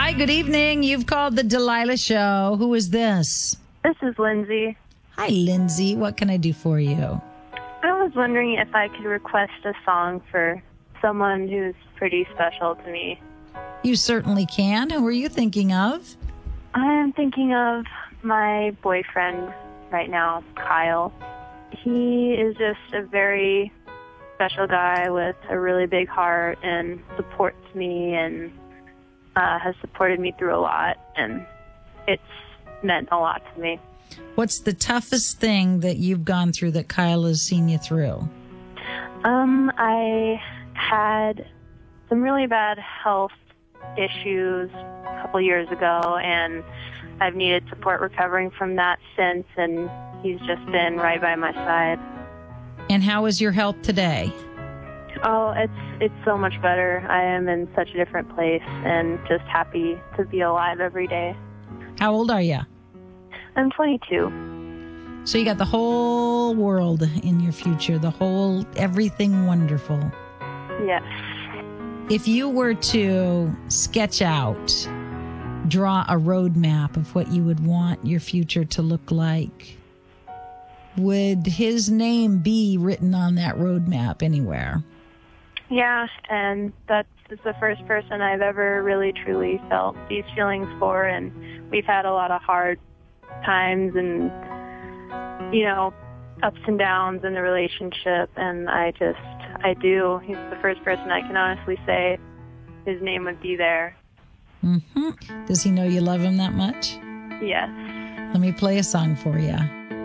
Hi, good evening. You've called the Delilah Show. Who is this? This is Lindsay. Hi, Lindsay. What can I do for you? I was wondering if I could request a song for someone who's pretty special to me. You certainly can. Who are you thinking of? I'm thinking of my boyfriend right now, Kyle. He is just a very special guy with a really big heart and supports me and has supported me through a lot, and it's meant a lot to me. What's the toughest thing that you've gone through that Kyle has seen you through? I had some really bad health issues a couple years ago, and I've needed support recovering from that since, and he's just been right by my side. And how is your health today? Oh, it's so much better. I am in such a different place and just happy to be alive every day. How old are you? I'm 22. So you got the whole world in your future, everything wonderful. Yes. If you were to sketch out, draw a roadmap of what you would want your future to look like, would his name be written on that roadmap anywhere? Yeah, and that's the first person I've ever really truly felt these feelings for, and we've had a lot of hard times and, ups and downs in the relationship, and I do. He's the first person I can honestly say his name would be there. Mm-hmm. Does he know you love him that much? Yes. Let me play a song for you.